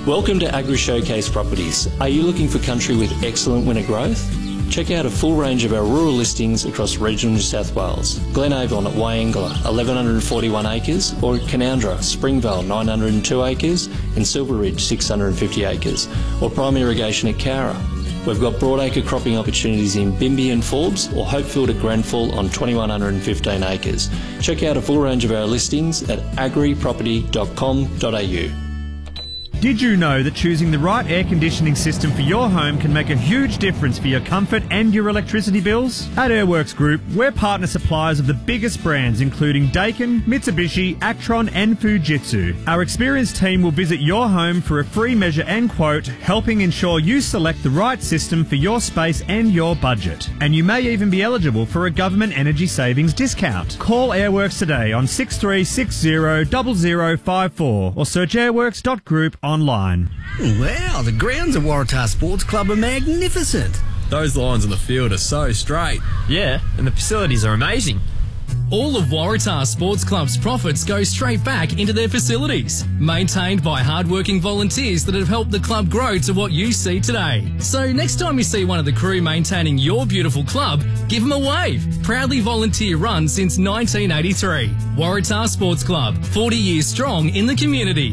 Welcome to Agri Showcase Properties. Are you looking for country with excellent winter growth? Check out a full range of our rural listings across regional New South Wales. Glenavon at Wyangla, 1,141 acres, or at Canowindra, Springvale, 902 acres, and Silver Ridge, 650 acres, or prime irrigation at Cowra. We've got broadacre cropping opportunities in Bimby and Forbes, or Hopefield at Grenfell on 2,115 acres. Check out a full range of our listings at agriproperty.com.au. Did you know that choosing the right air conditioning system for your home can make a huge difference for your comfort and your electricity bills? At Airworks Group, we're partner suppliers of the biggest brands including Daikin, Mitsubishi, Actron and Fujitsu. Our experienced team will visit your home for a free measure and quote, helping ensure you select the right system for your space and your budget. And you may even be eligible for a government energy savings discount. Call Airworks today on 6360 0054 or search airworks.group online. Wow, the grounds at Waratah Sports Club are magnificent. Those lines on the field are so straight. Yeah, and the facilities are amazing. All of Waratah Sports Club's profits go straight back into their facilities, maintained by hard-working volunteers that have helped the club grow to what you see today. So next time you see one of the crew maintaining your beautiful club, give them a wave. Proudly volunteer run since 1983. Waratah Sports Club, 40 years strong in the community.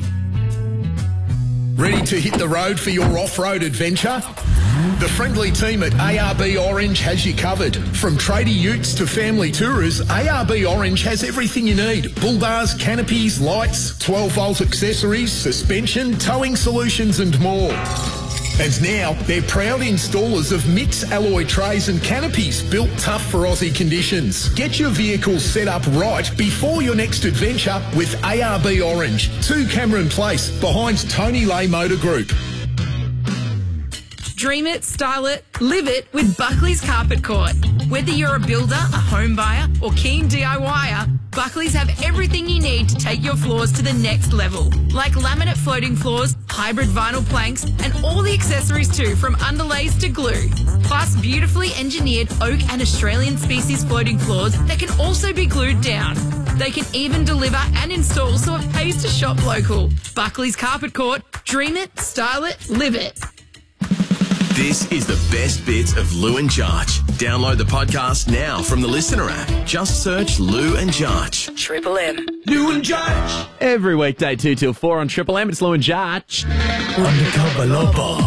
Ready to hit the road for your off-road adventure? The friendly team at ARB Orange has you covered. From tradie utes to family tourers, ARB Orange has everything you need. Bull bars, canopies, lights, 12-volt accessories, suspension, towing solutions and more. And now, they're proud installers of Mix alloy trays and canopies built tough for Aussie conditions. Get your vehicle set up right before your next adventure with ARB Orange, 2 Cameron Place, behind Tony Lay Motor Group. Dream it, style it, live it with Buckley's Carpet Court. Whether you're a builder, a home buyer or keen DIYer, Buckley's have everything you need to take your floors to the next level. Like laminate floating floors, hybrid vinyl planks and all the accessories too, from underlays to glue. Plus beautifully engineered oak and Australian species floating floors that can also be glued down. They can even deliver and install so it pays to shop local. Buckley's Carpet Court. Dream it, style it, live it. This is the best bits of Lou and Jarch. Download the podcast now from the Listener app. Just search Lou and Jarch. Triple M. Lou and Jarch. Every weekday 2 till 4 on Triple M. It's Lou and Jarch. Undercover lover.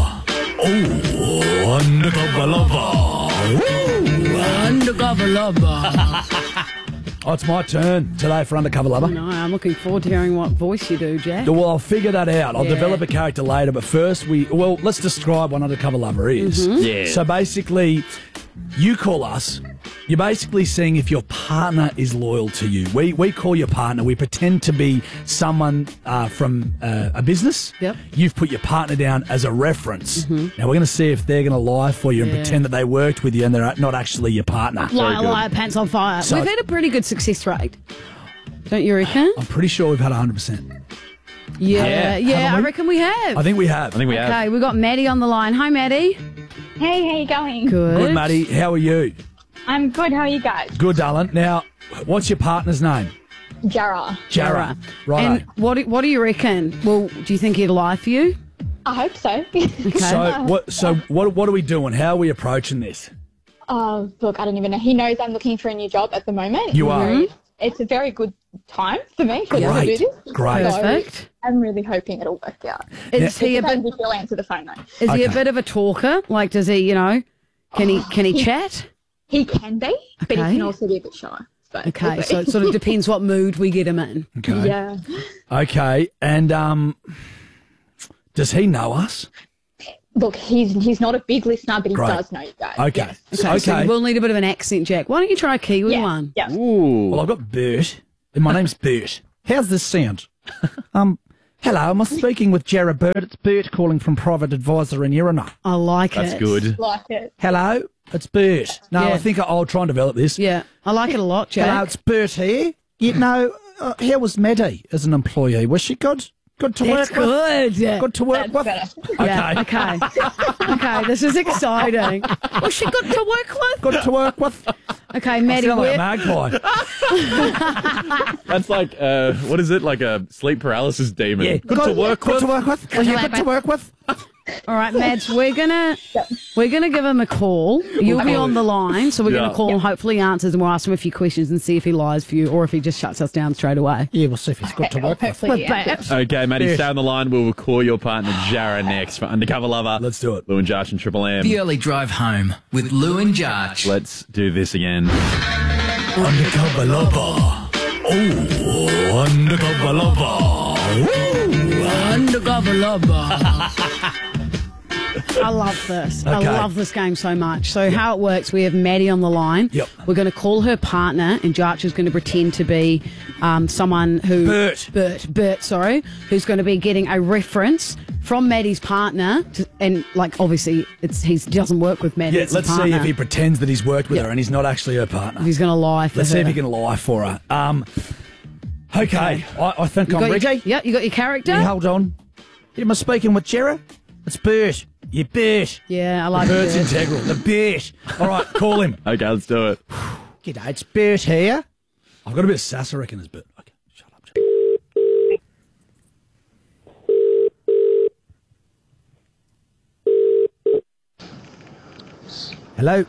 Oh, undercover lover. Ooh, undercover lover. Oh, it's my turn today for Undercover Lover. No, I'm looking forward to hearing what voice you do, Jack. Well, I'll figure that out. I'll develop a character later, but first let's describe what Undercover Lover is. Mm-hmm. Yeah. So basically, you call us. You're basically seeing if your partner is loyal to you. We call your partner. We pretend to be someone from a business. Yep. You've put your partner down as a reference. Mm-hmm. Now, we're going to see if they're going to lie for you and pretend that they worked with you and they're not actually your partner. Liar, pants on fire. So- We've had a pretty good success rate. Don't you reckon? I'm pretty sure we've had 100%. Yeah, I reckon we have. I think we have. Okay, we've got Maddie on the line. Hi, Maddie. Hey, how you going? Good, Maddie. How are you? I'm good. How are you guys? Good, darling. Now, what's your partner's name? Jara. Right. And what do you reckon? Well, do you think he'd lie for you? I hope so. Okay. So what are we doing? How are we approaching this? Look, I don't even know. He knows I'm looking for a new job at the moment. You are. It's a very good time for me to do this. Great. Perfect. I'm really hoping it'll work out. Is he a bit? If he'll answer the phone though. Is he a bit of a talker? Like, does he? Can he chat? He can be, but he can also be a bit shy. Okay, so it sort of depends what mood we get him in. Okay. Yeah. Okay, and does he know us? Look, he's not a big listener, but he does know you guys. Okay. Yes. Okay, so we'll need a bit of an accent, Jack. Why don't you try a Kiwi one? Yeah. Ooh. Well, I've got Bert, and my name's Bert. How's this sound? Hello, am I speaking with Jared Burt? It's Bert calling from Private Advisor in Irina. I like it. That's good. Like it. Hello, it's Bert. No, I think I'll try and develop this. Yeah, I like it a lot, Jack. Hello, it's Bert here. You know, how was Maddie as an employee? Was she good? Good to That's work with. good. Good to work with. Yeah, okay. Okay, this is exciting. Was she good to work with? Good to work with. Okay, Maddie, Sound like a where... magpie. That's like, what is it? Like a sleep paralysis demon. Yeah. Good to work Good with. to work with. Are you good to work with? All right, Mads, we're gonna give him a call. You'll be on the line, so we're gonna call him. Hopefully, he answers, and we'll ask him a few questions and see if he lies for you or if he just shuts us down straight away. Yeah, we'll see if he's good to work with. Okay, Maddie, stay on the line. We will call your partner, Jara, next for Undercover Lover. Let's do it. Lou and Jarch and Triple M. The early drive home with Lou and Jarch. Let's do this again. Undercover lover. Oh, undercover lover. Ooh, undercover lover. I love this. Okay. I love this game so much. So how it works, we have Maddie on the line. Yep. We're going to call her partner, and Jarch is going to pretend to be someone who... Bert, sorry, who's going to be getting a reference from Maddie's partner. And, like, obviously, he doesn't work with Maddie. Yeah, let's see if he pretends that he's worked with her and he's not actually her partner. He's going to lie for her. Let's see if he can lie for her. Okay, I think I'm ready. Yep, you got your character? Yeah, hold on. Am I speaking with Jera? It's Bert. You Bert. Yeah, I like Bert's Bert. integral. The Bert. All right, call him. Okay, let's do it. G'day, it's Bert here. I've got a bit of sass, I reckon, as Bert. Okay, shut up. Hello?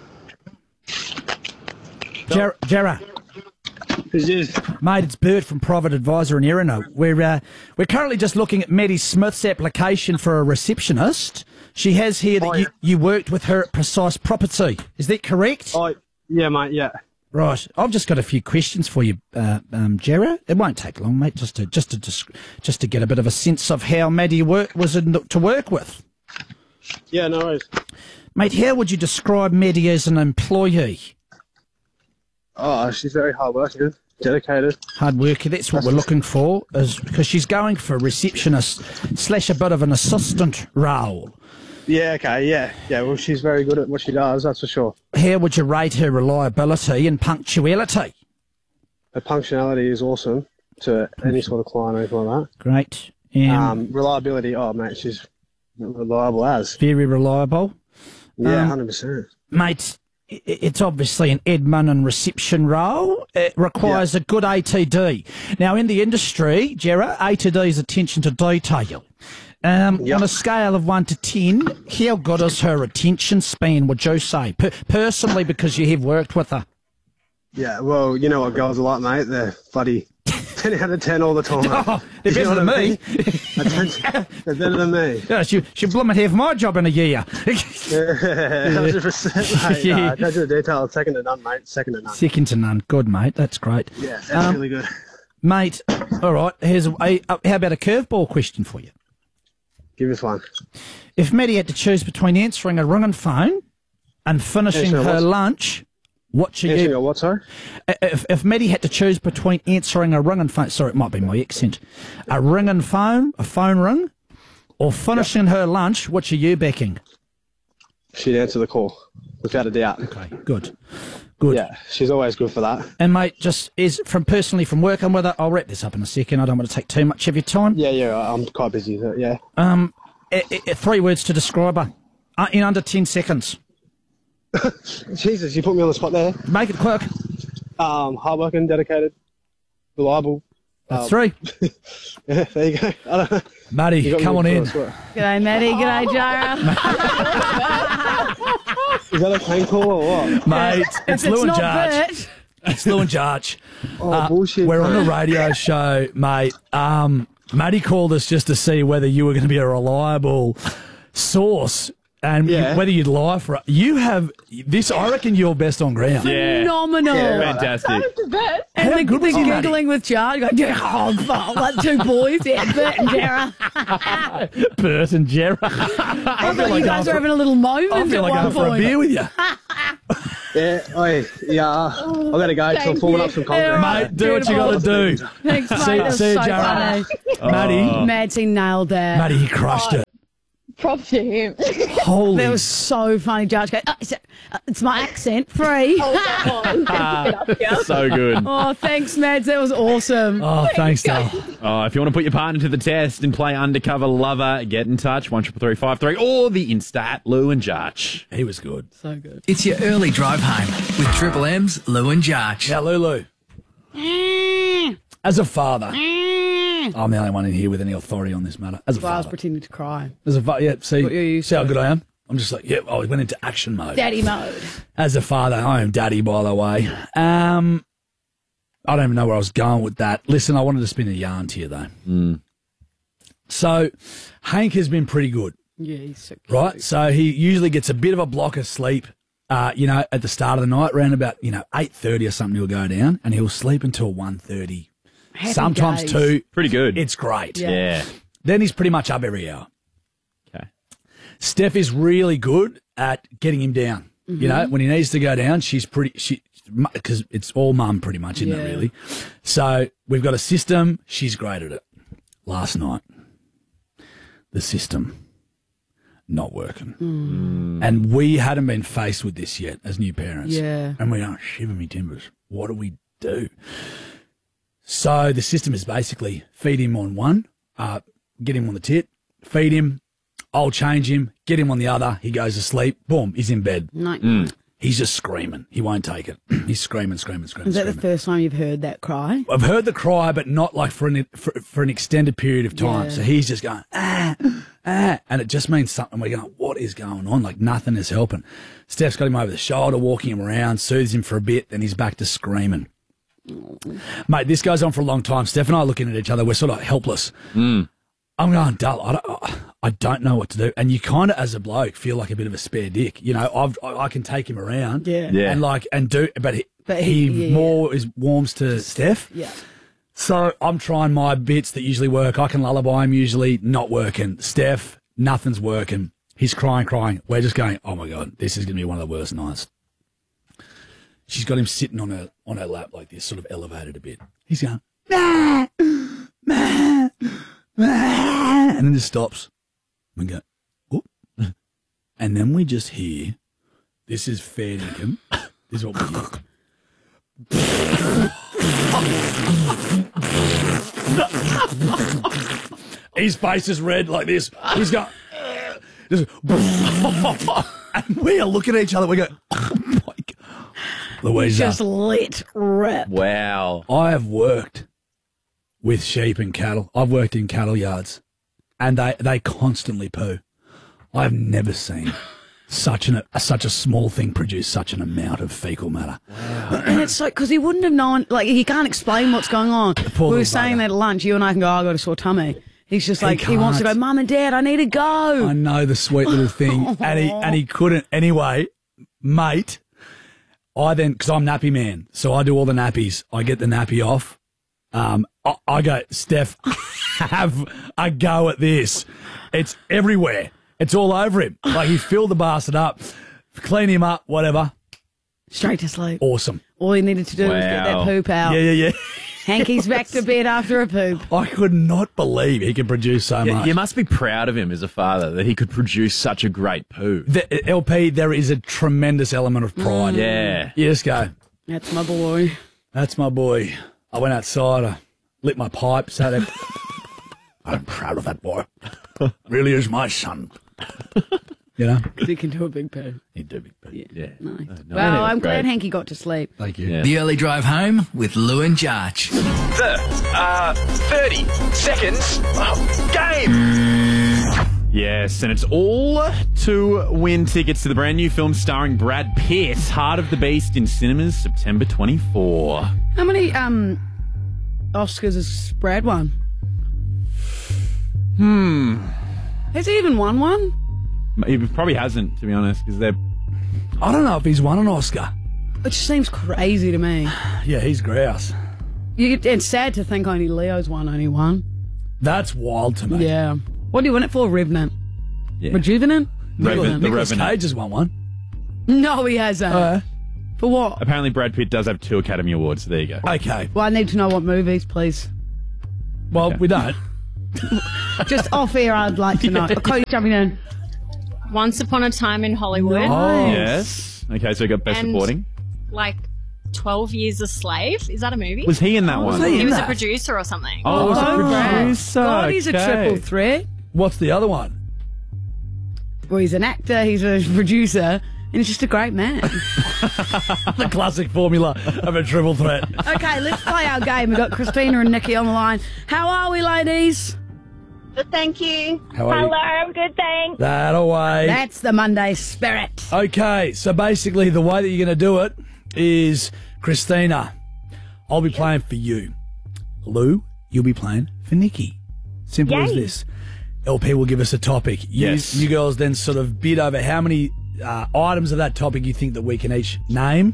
Jera. Who's this? Mate, it's Bert from Private Advisor in Erino. We're currently just looking at Maddie Smith's application for a receptionist. She has here that you worked with her at Precise Property. Is that correct? Oh, yeah, mate, yeah. Right. I've just got a few questions for you, Jera. It won't take long, mate, just to get a bit of a sense of how Maddie was to work with. Yeah, no worries. Mate, how would you describe Maddie as an employee? Oh, she's very hard-working, dedicated. Hard worker, that's what we're looking for, is because she's going for a receptionist / a bit of an assistant role. Yeah, okay, yeah. Yeah, well, she's very good at what she does, that's for sure. How would you rate her reliability and punctuality? Her punctuality is awesome to any sort of client or anything like that. Great. Reliability, oh, mate, she's reliable as. Very reliable. Yeah, 100%. Mate, it's obviously an admin and reception role. It requires a good ATD. Now, in the industry, Jera, ATD is attention to detail. On a scale of 1 to 10, how good is her attention span, would you say? Personally, because you have worked with her. Yeah, well, you know what girls are like, mate. They're bloody 10 out of 10 all the time. Oh, they're better than me. They're better than me. Yeah, she blooming have my job in a year. 100%, mate. Yeah. Attention to detail, second to none, mate. Second to none. Second to none. Good, mate. That's great. Yeah, that's really good. Mate, all right, how about a curveball question for you? Give us one. If Maddie had to choose between answering a ringing phone and finishing her lunch, what should answering a what, sorry? If Maddie had to choose between answering a ringing phone, sorry, it might be my accent, a ringing phone, a phone ring, or finishing her lunch, which are you backing? She'd answer the call, without a doubt. Okay, good. Good. Yeah, she's always good for that. And mate, just from working with her, I'll wrap this up in a second. I don't want to take too much of your time. Yeah, I'm quite busy. Yeah. 3 words to describe her in under 10 seconds. Jesus, you put me on the spot there. Make it quick. Hardworking, dedicated, reliable. That's 3. Yeah, there you go. I don't know. Maddie, come on in. G'day, Maddie. G'day, Jara. Is that a phone call or what? Mate, it's Lou and Jarch. Bert. It's Lou and Jarch. Oh, bullshit. We're on a radio show, mate. Maddie called us just to see whether you were going to be a reliable source and whether you'd lie for it. You have this, I reckon you're best on ground. Yeah. Phenomenal. Yeah, fantastic. And the good was you, giggling with Jarch, going, oh, fuck, like 2 boys, Bert and Jara. Bert and Jera. I thought you guys were having a little moment I feel like at going one for a point. beer with you. Yeah, I gotta go. So I'm forming up some concrete. Mate, do what you got to do. Thanks, mate. See That was you, so Jara. funny. Maddie. Mads, he nailed that. Maddie, he crushed it. Props to him. Holy. That was so funny. Judge go, it's my accent. Free. So good. Oh, thanks, Mads. That was awesome. Oh, thanks, Dale. Oh, if you want to put your partner to the test and play Undercover Lover, get in touch, 133353, or the Insta at Lou and Jarch. He was good. So good. It's your early drive home with Triple M's Lou and Jarch. Now, Lulu, as a father, I'm the only one in here with any authority on this matter. As a I was father. pretending to cry. As a father, yeah, see What you're used how to. good I am? I'm just like, yeah, I went into action mode. Daddy mode. As a father, I am daddy, by the way. I don't even know where I was going with that. Listen, I wanted to spin a yarn to you, though. So, Hank has been pretty good, Yeah, he's so cute. right? So, he usually gets a bit of a block of sleep, at the start of the night, around about, 8:30 or something, he'll go down, and he'll sleep until 1:30. Happy Sometimes days. 2. Pretty good. It's great. Yeah. Then he's pretty much up every hour. Okay. Steph is really good at getting him down. When he needs to go down, because it's all mum pretty much, isn't it, really? So we've got a system. She's great at it. Last night, the system not working. And we hadn't been faced with this yet as new parents. Yeah. And we are shiver me timbers. What do we do? So the system is basically feed him on one, get him on the tit, feed him, I'll change him, get him on the other, he goes to sleep, boom, he's in bed. No. He's just screaming. He won't take it. He's screaming. Is that the first time you've heard that cry? I've heard the cry, but not like for an extended period of time. Yeah. So he's just going, and it just means something. We're going, what is going on? Like nothing is helping. Steph's got him over the shoulder, walking him around, soothes him for a bit, then he's back to screaming. Mate, this goes on for a long time. Steph and I are looking at each other. We're sort of helpless. I'm going, dull. I don't know what to do. And you kind of, as a bloke, feel like a bit of a spare dick. I can take him around. Yeah. But he more warms to Steph. Yeah. So I'm trying my bits that usually work. I can lullaby him usually, not working. Steph, nothing's working. He's crying. We're just going, oh my God, this is going to be one of the worst nights. She's got him sitting on her lap like this, sort of elevated a bit. He's going, "Mah, mah, mah," and then just stops. We go, "Oop." And then we just hear, this is fair dinkum. This is what we hear. His face is red like this. He's going, just, and we are looking at each other. We go, oh my God. Louisa. Just let rip. Wow. I have worked with sheep and cattle. I've worked in cattle yards, and they constantly poo. I've never seen such a small thing produce such an amount of fecal matter. Wow. And it's like, because he wouldn't have known, like, he can't explain what's going on. We were saying that at lunch, you and I can go, I got a sore tummy. He's just like, he wants to go, Mum and Dad, I need to go. I know, the sweet little thing. and he couldn't. Anyway, mate, I then, because I'm nappy man, so I do all the nappies. I get the nappy off. I go, Steph, have a go at this. It's everywhere. It's all over him. Like, he filled the bastard up, clean him up, whatever. Straight to sleep. Awesome. All he needed to do was get that poop out. Yeah. Hanky's back to bed after a poop. I could not believe he could produce so much. You must be proud of him as a father that he could produce such a great poo. LP, there is a tremendous element of pride. Yeah. You just go, that's my boy. That's my boy. I went outside, I lit my pipe, sat there. I'm proud of that boy. Really is my son. You know? Because he can do a big poo. He do a big poo. Yeah. Nice. Well, I'm glad Hanky got to sleep. Thank you. Yeah. The early drive home with Lou and Jarch. The 30 seconds game. Yes, and it's all to win tickets to the brand new film starring Brad Pitt, Heart of the Beast, in cinemas September 24. How many Oscars has Brad won? Has he even won one? He probably hasn't, to be honest, because they're... I don't know if he's won an Oscar. It just seems crazy to me. Yeah, he's grouse. It's sad to think only Leo's only one. That's wild to me. Yeah. What do you win it for? Revenant? Yeah. Rejuvenant? Nicolas Cage has won one. No, he hasn't. For what? Apparently Brad Pitt does have 2 Academy Awards, so there you go. Okay. Well, I need to know what movies, please. Well, we don't. Just off air, I'd like to know. Okay, jumping in. Once Upon a Time in Hollywood. Yes. Okay, so we got Best And- Supporting. Like 12 Years a Slave. Is that a movie? Was he in that one? He was a producer or something. Oh, was a producer. God, he's a Okay. triple threat. What's the other one? Well, he's an actor, he's a producer, and he's just a great man. The classic formula of a triple threat. Okay, let's play our game. We've got Christina and Nikki on the line. How are we, ladies? Good, thank you. How are you? Hello, I'm good, thanks. That away. That's the Monday spirit. Okay, so basically the way that you're going to do it is, Christina, I'll be playing for you. Lou, you'll be playing for Nikki. Simple as Yay. this. LP will give us a topic. Yes. You girls then sort of bid over how many items of that topic you think that we can each name.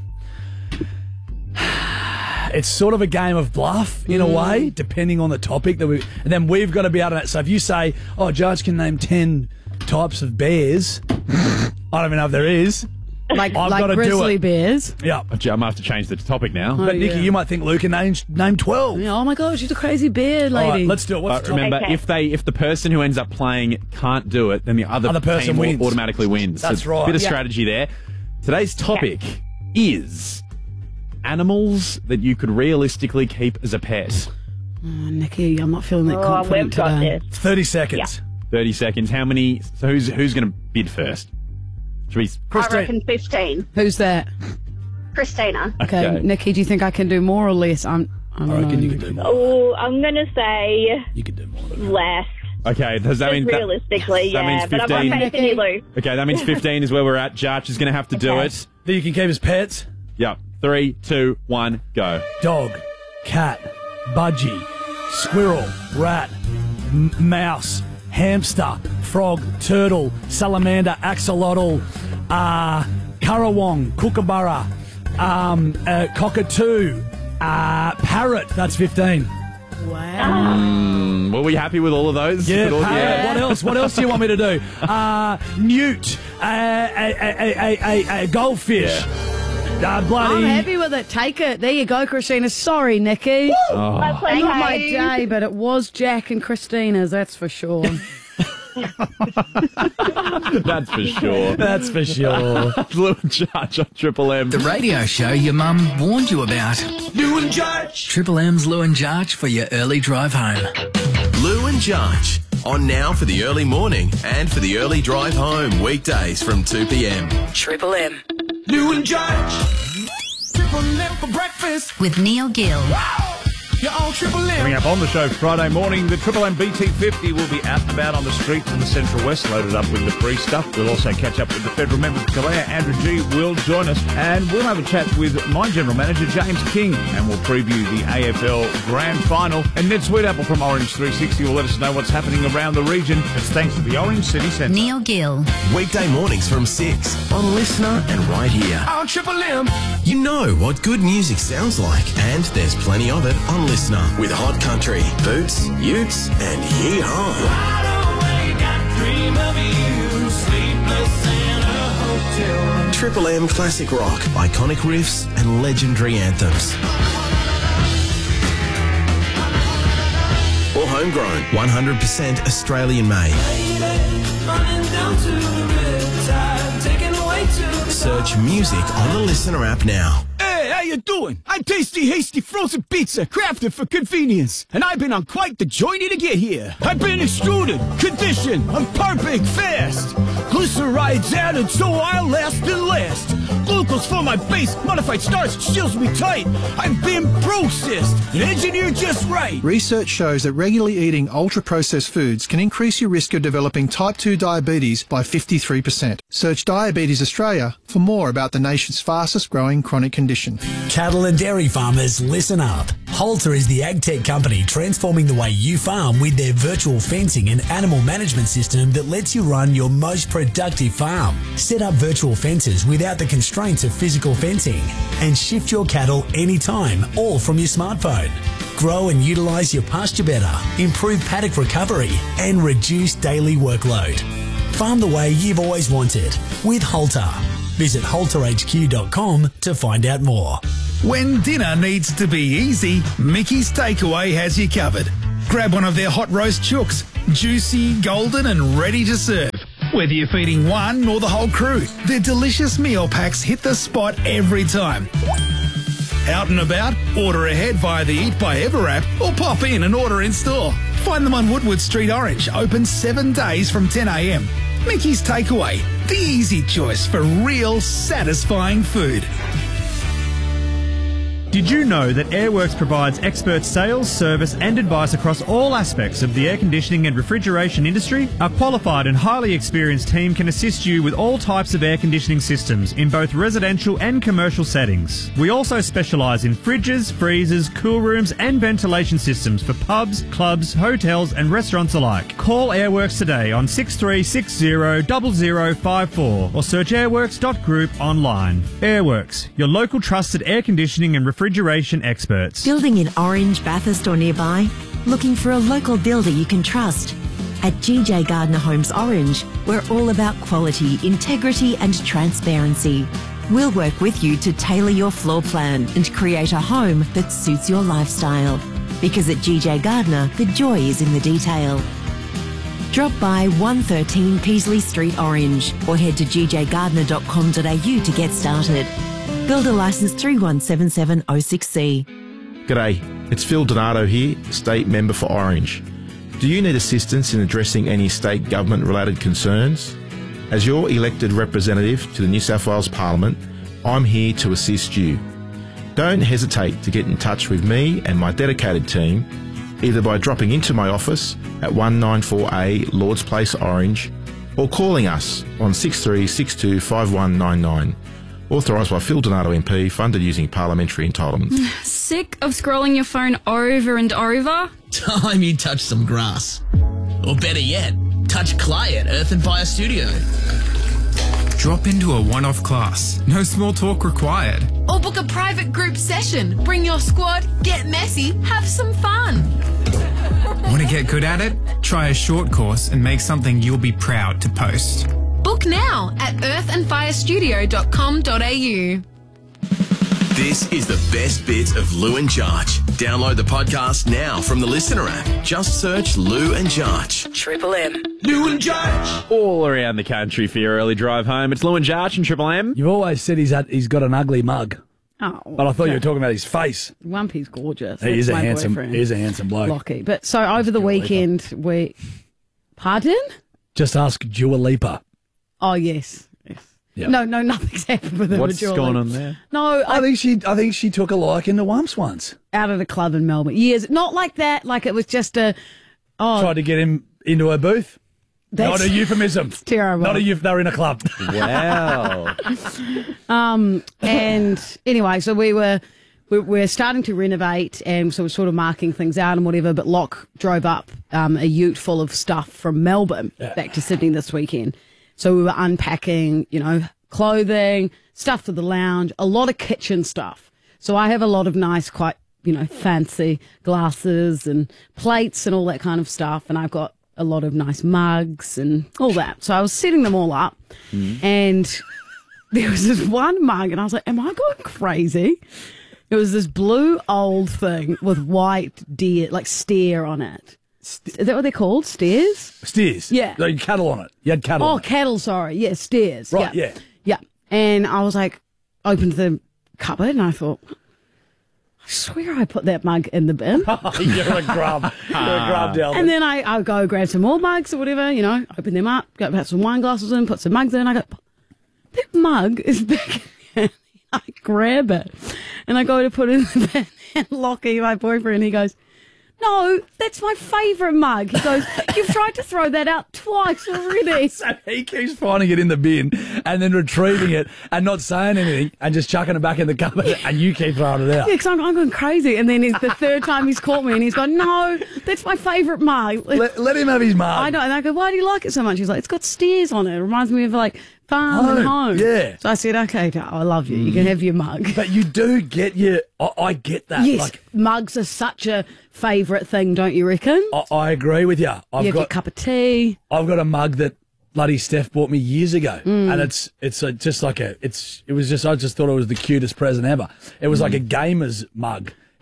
It's sort of a game of bluff in a way, depending on the topic and then we've got to be able to. So if you say, "Oh, Judge can name 10 types of bears," I don't even know if there is. Like I've got to grizzly do it. bears. Yeah. I'm going to have to change the topic now. But Nikki, you might think Luke can name 12. Yeah, oh my gosh, she's a crazy bear lady. All right, let's do it. What's the topic? Remember, if the person who ends up playing can't do it, then the other person team wins. automatically wins. That's So right. Bit of Yeah. strategy there. Today's topic is animals that you could realistically keep as a pet. Oh, Nikki, I'm not feeling that Oh, confident we've got today. this. 30 seconds. 30 seconds. How many? So who's going to bid first? Should we? I reckon 15. Who's that? Christina. Okay, Nikki, do you think I can do more or less? I don't know. you can do more. Oh, I'm going to say You can do more. less. Okay, does that Just mean realistically, that means but I've got 15? faith in you, Lou. Okay, that means 15 is where we're at. Jarch is going to have to do Okay. it. That you can keep as pets? Yep. 3, 2, 1, go. Dog, cat, budgie, squirrel, rat, mouse, hamster, frog, turtle, salamander, axolotl, currawong, kookaburra, cockatoo, parrot. That's 15. Wow. Were we happy with all of those? Yeah, With all- parrot. What else? What else do you want me to do? Newt, a goldfish. Bloody. I'm happy with it. Take it. There you go, Christina. Sorry, Nikki. Oh. That's Not my okay. day, but it was Jack and Christina's, that's for sure. That's for sure. That's for sure. Lou and Judge on Triple M. The radio show your mum warned you about. Lou and Judge. Triple M's Lou and Jarch for your early drive home. Lou and Judge. On now for the early morning and for the early drive home. Weekdays from 2 p.m. Triple M. Lou and Judge. Triple M for breakfast. With Neil Gill. You're on Triple M. Coming up on the show Friday morning, the Triple M BT50 will be out and about on the streets in the Central West, loaded up with the free stuff. We'll also catch up with the federal member of Kalea. Andrew G will join us, and we'll have a chat with my general manager, James King, and we'll preview the AFL Grand Final. And Ned Sweetapple from Orange 360 will let us know what's happening around the region. It's thanks to the Orange City Centre. Neil Gill. Weekday mornings from 6 on Listener and right here. On Triple M. You know what good music sounds like, and there's plenty of it on Listener with Hot Country, Boots, Utes, and Yee-Haw. Triple M Classic Rock, iconic riffs and legendary anthems. Or homegrown, 100% Australian made. Search music on the Listener app now. Hey, how you doing? I'm Tasty Hasty Frozen Pizza, crafted for convenience. And I've been on quite the journey to get here. I've been extruded, conditioned, I'm perfect fast. Glycerides added so I'll last and last. Glucose for my base, modified starch seals me tight. I've been processed and engineered just right. Research shows that regularly eating ultra-processed foods can increase your risk of developing type 2 diabetes by 53%. Search Diabetes Australia for more about the nation's fastest growing chronic condition. Cattle and dairy farmers, listen up. Halter is the ag tech company transforming the way you farm with their virtual fencing and animal management system that lets you run your most productive farm. Set up virtual fences without the constraints of physical fencing and shift your cattle anytime, all from your smartphone. Grow and utilise your pasture better, improve paddock recovery and reduce daily workload. Farm the way you've always wanted with Halter. Visit halterhq.com to find out more. When dinner needs to be easy, Mickey's Takeaway has you covered. Grab one of their hot roast chooks, juicy, golden and ready to serve. Whether you're feeding one or the whole crew, their delicious meal packs hit the spot every time. Out and about? Order ahead via the Eat by Ever app or pop in and order in store. Find them on Woodward Street Orange, open 7 days from 10 a.m. Mickey's Takeaway, the easy choice for real satisfying food. Did you know that Airworks provides expert sales, service and advice across all aspects of the air conditioning and refrigeration industry? Our qualified and highly experienced team can assist you with all types of air conditioning systems in both residential and commercial settings. We also specialise in fridges, freezers, cool rooms and ventilation systems for pubs, clubs, hotels and restaurants alike. Call Airworks today on 6360 0054 or search airworks.group online. Airworks, your local trusted air conditioning and refrigeration experts. Building in Orange, Bathurst or nearby? Looking for a local builder you can trust? At GJ Gardner Homes Orange, we're all about quality, integrity and transparency. We'll work with you to tailor your floor plan and create a home that suits your lifestyle. Because at GJ Gardner, the joy is in the detail. Drop by 113 Peasley Street Orange or head to gjgardner.com.au to get started. Builder licence 3177066C. G'day, it's Phil Donato here, State Member for Orange. Do you need assistance in addressing any state government-related concerns? As your elected representative to the New South Wales Parliament, I'm here to assist you. Don't hesitate to get in touch with me and my dedicated team, either by dropping into my office at 194A Lords Place Orange or calling us on 6362 5199. Authorised by Phil Donato MP, funded using parliamentary entitlements. Sick of scrolling your phone over and over? Time you touch some grass. Or better yet, touch clay at Earth and Fire Studio. Drop into a one-off class. No small talk required. Or book a private group session. Bring your squad, get messy, have some fun. Want to get good at it? Try a short course and make something you'll be proud to post. Book now at earthandfirestudio.com.au. This is the best bits of Lou and Jarch. Download the podcast now from the Listener app. Just search Lou and Jarch. Triple M. Lou and Jarch. All around the country for your early drive home. It's Lou and Jarch and Triple M. You've always said he's got an ugly mug. Oh, but I thought you were talking about his face. Wumpy's gorgeous. He is a handsome bloke. Lockie. But so over the weekend Pardon? Just ask Dua Lipa. Oh yes. Yep. No, nothing's happened with him. What's going on there? No, I think she took a like in the Wumps once. Out at a club in Melbourne. Years, not like that. Like it was just tried to get him into her booth. Not a euphemism. It's terrible. Not a they're in a club. Wow. And anyway, so we're starting to renovate, and so we're sort of marking things out and whatever. But Locke drove up a ute full of stuff from Melbourne back to Sydney this weekend. So we were unpacking, clothing, stuff for the lounge, a lot of kitchen stuff. So I have a lot of nice, quite, fancy glasses and plates and all that kind of stuff. And I've got a lot of nice mugs and all that. So I was setting them all up. And there was this one mug and I was like, am I going crazy? It was this blue old thing with white steer on it. Is that what they're called? Steers? Steers. Yeah. No, you had cattle on it. You had cattle on it. Cattle, sorry. Yeah, steers. Right, yeah. Yeah. And I was like, opened the cupboard and I thought, I swear I put that mug in the bin. You're a grub. You're a grub, Delvin. And then I go grab some more mugs or whatever, open them up, go put some wine glasses in, put some mugs in. I go, that mug is back in. I grab it and I go to put it in the bin. And Lockie, my boyfriend, he goes, no, that's my favourite mug. He goes, you've tried to throw that out twice already. So he keeps finding it in the bin and then retrieving it and not saying anything and just chucking it back in the cupboard and you keep throwing it out. Yeah, because I'm going crazy. And then the third time he's caught me and he's gone, no, that's my favourite mug. Let him have his mug. I know. And I go, why do you like it so much? He's like, it's got steers on it. It reminds me of farm and home. Yeah. So I said, okay, I love you. You can have your mug. But you do get I get that. Yes, mugs are such a favourite thing, don't you reckon? I agree with you. You have your cup of tea. I've got a mug that bloody Steph bought me years ago, and I just thought it was the cutest present ever. It was like a gamer's mug.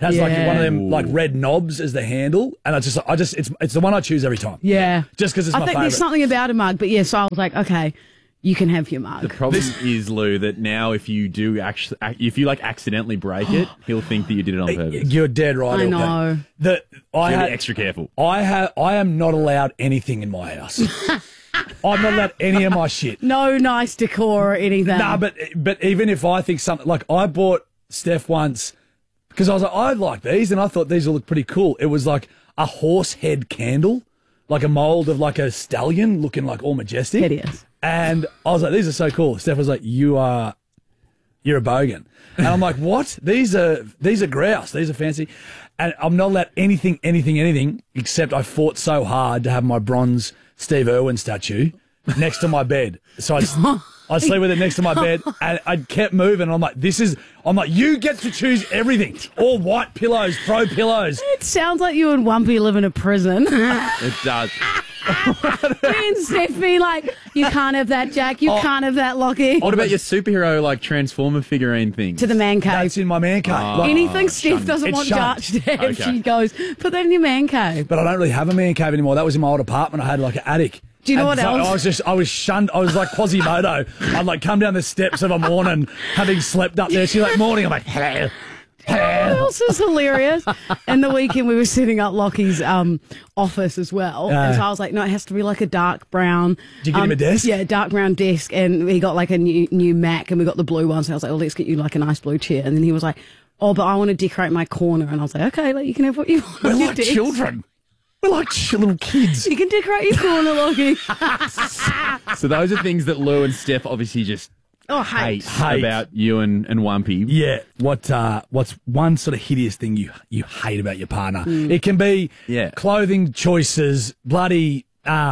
Has like Yeah. one of them like red knobs as the handle, and it's the one I choose every time. Yeah. Just because it's my I think favourite. there's something about a mug, but yeah, so I was like, okay, you can have your mug. The problem is, Lou, that now if you do actually, if you like accidentally break it, he'll think that you did it on purpose. You're dead right. I LP. know. I Gotta had- be extra careful. I am not allowed anything in my house. I'm not allowed any of my shit. No nice decor or anything. Nah, but even if I think something like I bought Steph once because I was like, I like these and I thought these will look pretty cool. It was like a horse head candle, like a mold of like a stallion looking like all majestic. Hideous. And I was like, these are so cool. Steph was like, you're a bogan. And I'm like, what? These are grouse. These are fancy. And I'm not allowed anything except I fought so hard to have my bronze Steve Irwin statue next to my bed. So I'd sleep with it next to my bed and I kept moving. I'm like, you get to choose everything. All white pillows, throw pillows. It sounds like you and Wumpy live in a prison. It does. Me and Steph being like, you can't have that, Jack. You can't have that, Lockie. What about your superhero like Transformer figurine thing? To the man cave. That's in my man cave. Anything Steph shunned. doesn't It's want shunned. Jarch to have, Okay. she goes, put that in your man cave. But I don't really have a man cave anymore. That was in my old apartment. I had like an attic. Do you know And what so else? I was shunned. I was like Quasimodo. I'd like come down the steps of a morning having slept up there. She's like, morning. I'm like, hello. What else is hilarious? And the weekend we were setting up Lockie's office as well. And so I was like, no, it has to be like a dark brown. Did you get him a desk? Yeah, dark brown desk. And he got like a new Mac and we got the blue one. So I was like, well, let's get you like a nice blue chair. And then he was like, oh, but I want to decorate my corner. And I was like, okay, like you can have what you want. We're on your like desk. children. We're like little kids. You can decorate your corner, Lockie. So those are things that Lou and Steph obviously just hate about you and Wumpy. Yeah. What's one sort of hideous thing you hate about your partner? It can be clothing choices, bloody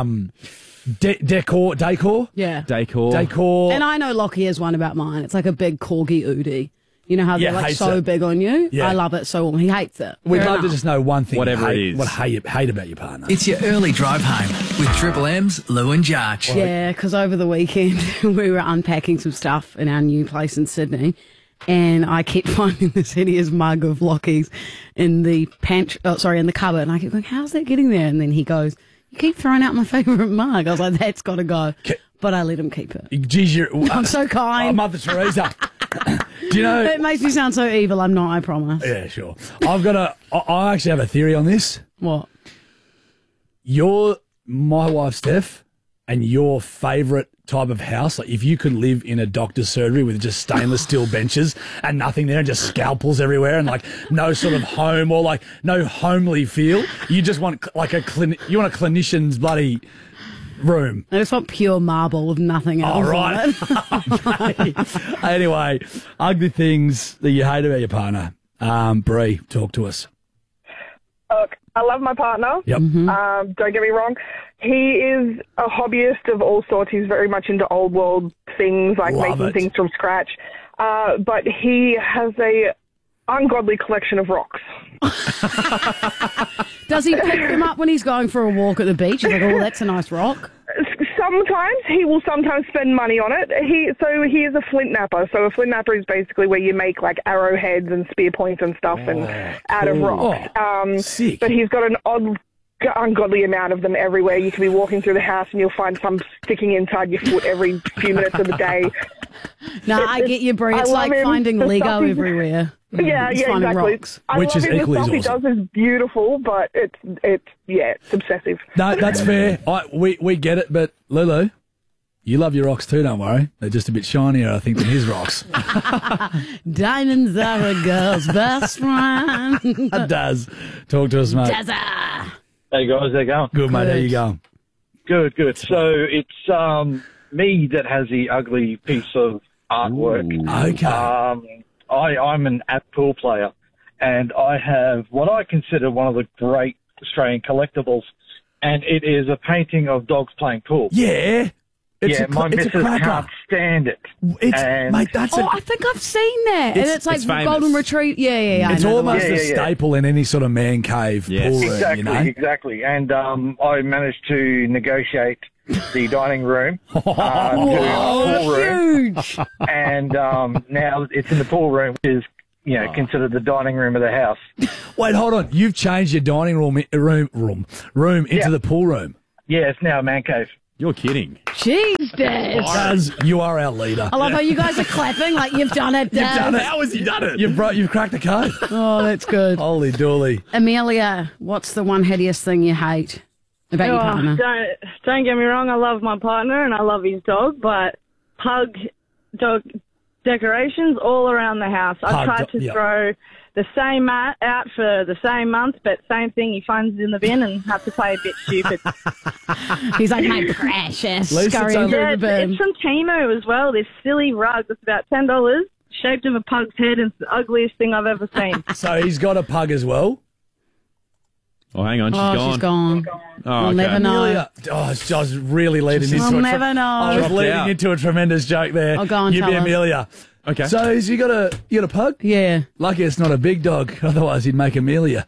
decor. Yeah. Decor. And I know Lockie has one about mine. It's like a big corgi Udi. You know how they're like hates so it. big on you? Yeah. I love it so he hates it. We'd Fair love to enough. just know one thing. Whatever you hate, it is. What you hate about your partner. It's your early drive home with Triple M's Lou and Jarch. Yeah, because over the weekend we were unpacking some stuff in our new place in Sydney, and I kept finding this hideous mug of Lockie's in the in the cupboard, and I kept going, "How's that getting there?" And then he goes, "You keep throwing out my favourite mug." I was like, "That's got to go," but I let him keep it. Geez, I'm so kind. Oh, Mother Teresa. Do you know? It makes me sound so evil. I'm not. I promise. Yeah, sure. I actually have a theory on this. What? You're my wife, Steph, and your favourite type of house, like if you could live in a doctor's surgery with just stainless steel benches and nothing there and just scalpels everywhere and like no sort of home or like no homely feel, you just want like a clinician's bloody room. I just want pure marble with nothing else. All right. on it. Anyway, ugly things that you hate about your partner. Bree, talk to us. Look, I love my partner. Yep. Don't get me wrong. He is a hobbyist of all sorts. He's very much into old world things, like Love making it. things from scratch. But he has a ungodly collection of rocks. Does he pick them up when he's going for a walk at the beach? He's like, oh, that's a nice rock. Sometimes he will sometimes spend money on it. He is a flint napper. So a flint napper is basically where you make like arrowheads and spear points and stuff out of rocks. Sick. But he's got an ungodly amount of them everywhere. You can be walking through the house and you'll find some sticking inside your foot every few minutes of the day. No, I get you, Brie. It's I love like him. finding The Lego stuff he's- everywhere. Yeah, It's finding exactly. rocks. I Which love is him. The equally stuff he awesome. does is beautiful, but it's obsessive. No, that's fair. We get it, but Lulu, you love your rocks too, don't worry. They're just a bit shinier, I think, than his rocks. Diamonds are a girl's best friend. It does. Talk to us, mate. Hey guys, how you going? Good, mate. How you going? Good. So it's me that has the ugly piece of artwork. Okay. I'm an app pool player, and I have what I consider one of the great Australian collectibles, and it is a painting of dogs playing pool. Yeah. My missus can't stand it. Mate, that's I think I've seen that. And it's like it's famous. golden retrieve. Yeah. I It's know the almost one. a staple in any sort of man cave pool room, you know? Exactly. And I managed to negotiate the dining room to a pool room. Huge. And now it's in the pool room, which is considered the dining room of the house. Wait, hold on. You've changed your dining room into the pool room. Yeah, it's now a man cave. You're kidding. Jeez, Dad. Daz, you are our leader. I love how you guys are clapping like you've done it, Dad. You've done it. How has he done it? You've cracked the code. Oh, that's good. Holy dooly. Amelia, what's the one hideous thing you hate about your partner? Don't get me wrong, I love my partner and I love his dog, but pug dog decorations all around the house. I've tried to throw the same mat out for the same month, but same thing, he finds it in the bin and have to play a bit stupid. He's like, my precious. It's from Temu as well, this silly rug that's about $10, shaped of a pug's head, and it's the ugliest thing I've ever seen. So he's got a pug as well? Oh, hang on, she's gone. Oh, We'll never know. Amelia. I was really leading into We'll never know. I was leading into a tremendous joke there. Oh, go on, You tell be us. Amelia. Okay. So you got a pug? Yeah. Lucky it's not a big dog, otherwise he'd make Amelia.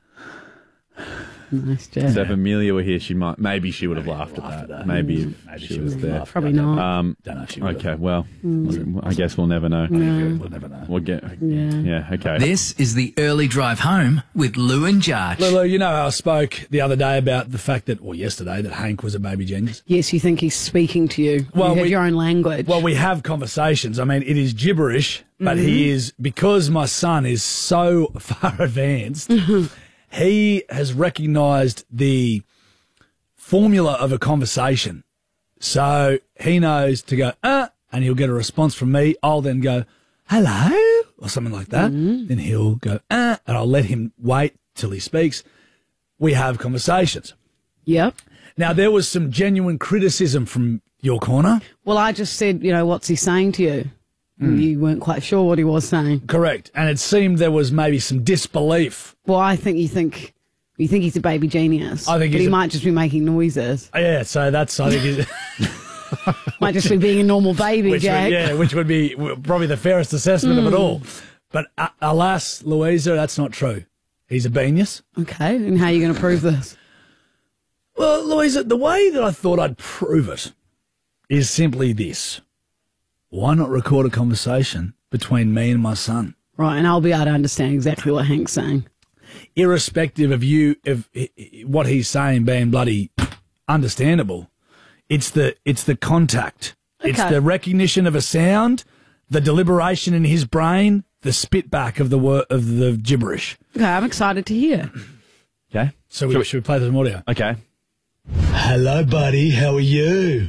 Nice, Jeff. So if Amelia were here, maybe she would have laughed at that. Maybe she was there. Probably not. Don't know if she would. Okay, well, I guess we'll never know. No. We'll never know. We'll get. Yeah. Okay. This is the early drive home with Lou and Jarch. Lulu, you know how I spoke the other day about the fact that, or yesterday, that Hank was a baby genius? Yes, you think he's speaking to you. You have your own language. Well, we have conversations. I mean, it is gibberish, but he is, because my son is so far advanced, he has recognised the formula of a conversation. So he knows to go, and he'll get a response from me. I'll then go, hello, or something like that. Then he'll go, and I'll let him wait till he speaks. We have conversations. Yep. Now, there was some genuine criticism from your corner. Well, I just said, what's he saying to you? And you weren't quite sure what he was saying. Correct. And it seemed there was maybe some disbelief. Well, I think you think he's a baby genius. I think he might just be making noises. Yeah, so that's, I think, might just be being a normal baby, Jack. Which would be probably the fairest assessment of it all. But alas, Louisa, that's not true. He's a genius. Okay, and how are you going to prove this? Well, Louisa, the way that I thought I'd prove it is simply this. Why not record a conversation between me and my son? Right, and I'll be able to understand exactly what Hank's saying. Irrespective of what he's saying being bloody understandable, it's the contact. Okay. It's the recognition of a sound, the deliberation in his brain, the spit back of the gibberish. Okay, I'm excited to hear. Okay. So should we play some audio? Okay. Hello, buddy. How are you?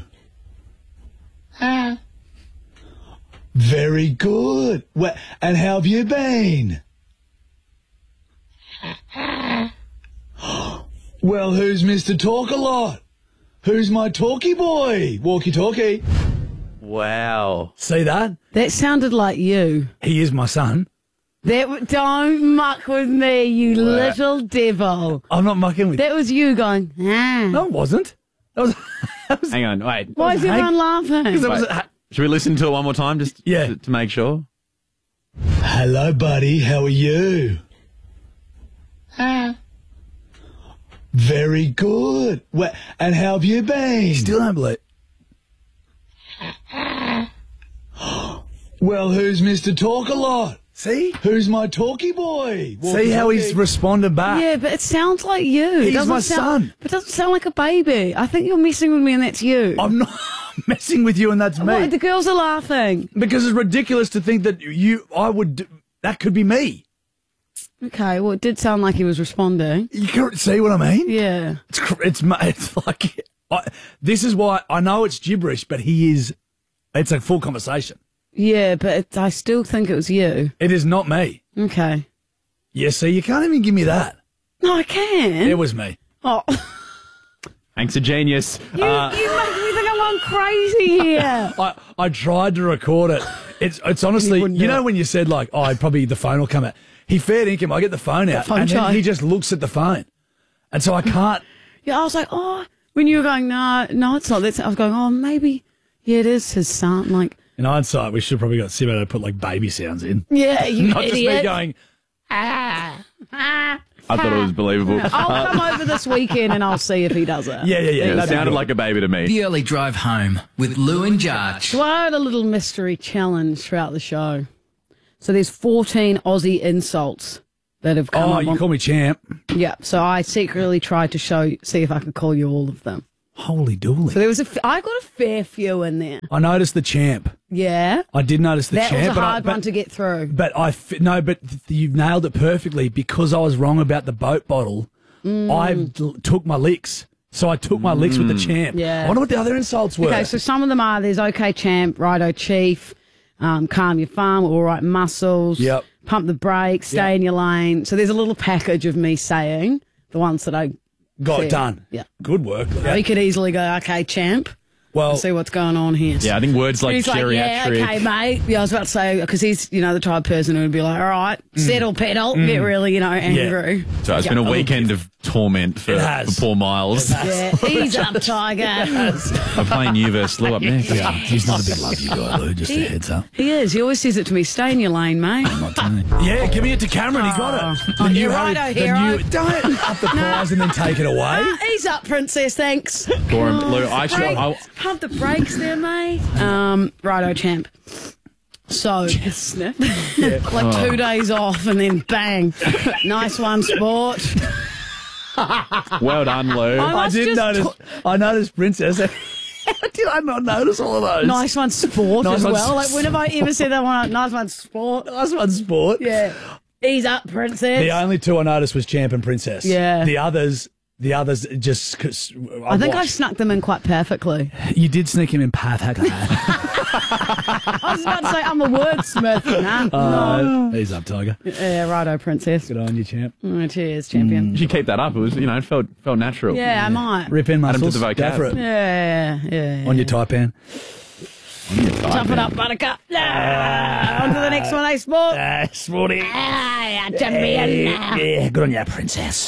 Very good. And how have you been? Well, who's Mr. Talk-a-Lot? Who's my talkie boy? Walkie-talkie. Wow. See that? That sounded like you. He is my son. Don't muck with me, you little devil. I'm not mucking with you. That was you going, No, it wasn't. That was Hang on, wait. Why is everyone laughing? Should we listen to it one more time just to make sure? Hello, buddy. How are you? Very good. And how have you been? Still don't believe. Well, who's Mr. Talk-a-Lot? See? Who's my talkie boy? See how he's responded back? Yeah, but it sounds like you. He's my son. But it doesn't sound like a baby. I think you're messing with me and that's you. I'm not messing with you and that's me. Why, the girls are laughing. Because it's ridiculous to think that that could be me. Okay, well, it did sound like he was responding. You can't see what I mean? Yeah. It's like, this is why I know it's gibberish, but it's a full conversation. Yeah, but I still think it was you. It is not me. Okay. Yeah, see, you can't even give me that. No, I can. It was me. Oh. Hank's a genius. You make me think I'm going crazy here. I tried to record it. It's honestly, you know when you said like, probably the phone will come out. He fair dinkum, I get the phone out, and then he just looks at the phone. And so I can't. Yeah, I was like, when you were going, no, it's not that. I was going, maybe, it is his son. Like, in hindsight, we should probably got Simo to put like baby sounds in. Yeah, you Not idiot. just me going, I thought it was believable. I'll come over this weekend and I'll see if he does it. Yeah. It sounded like a baby to me. The early drive home with Lou and Jarch. So I had a little mystery challenge throughout the show. So there's 14 Aussie insults that have come up. Oh, you call me champ. Yeah, so I secretly tried to see if I could call you all of them. Holy dooly. So there was I got a fair few in there. I noticed the champ. Yeah. I did notice the that champ. was a hard one to get through. But you've nailed it perfectly because I was wrong about the boat bottle. I took my licks. So I took my licks with the champ. Yeah. I wonder what the other insults were. Okay, so some of them are, there's okay champ, righto chief, calm your farm, all right muscles, pump the brakes, stay in your lane. So there's a little package of me saying the ones that I got done. Yeah. Good work. You could easily go, okay, champ. Well, see what's going on here. Yeah, I think words like he's geriatric. Like, yeah, okay, mate. Yeah, I was about to say, because he's, the type of person who would be like, all right, settle, pedal, get really, angry. Yeah. So it's been a weekend of torment for poor Miles. Yeah, he's up, Tiger. I'm playing you versus Lou up next. Yeah, he's not a big lucky guy, Lou, just a heads up. He is. He always says it to me, stay in your lane, mate. Yeah, give me it to Cameron. He got it. The new hero. Don't up the prize and then take it away. He's up, princess, thanks. Lou, Pump the brakes there, mate. Righto, champ. So, like 2 days off and then bang. Nice one, sport. Well done, Lou. I noticed Princess. How did I not notice all of those? Nice one, sport as well. Like, when have I ever said that one? Nice one, sport. Nice one, sport. Yeah. Ease up, princess. The only two I noticed was champ and princess. Yeah. The others just. I think I snuck them in quite perfectly. You did sneak him in perfectly. I was about to say I'm a wordsmith. No. He's up, Tiger. Yeah, righto, princess. Good on you, champ. Cheers, champion. You should keep that up. It was, it felt natural. Yeah, I might. Rip in muscles. Add 'em to the vocab. Go for it. Yeah. On your Taipan. Tough it up, buttercup. On to the next one, eh, sport? Sporty. Champion. Yeah, good on you, princess.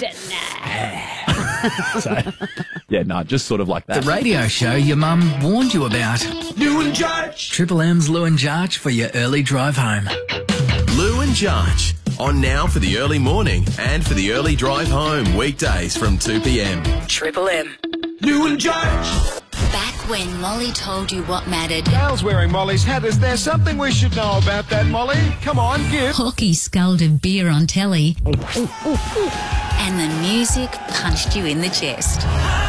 Just sort of like that. The radio show your mum warned you about. Lou and Jarch. Triple M's Lou and Jarch for your early drive home. Lou and Jarch, on now for the early morning and for the early drive home, weekdays from 2 p.m. Triple M. Lou and Jarch. Back when Molly told you what mattered. Dale's wearing Molly's hat. Is there something we should know about that, Molly? Come on, give. Hawkey sculled a beer on telly. And the music punched you in the chest.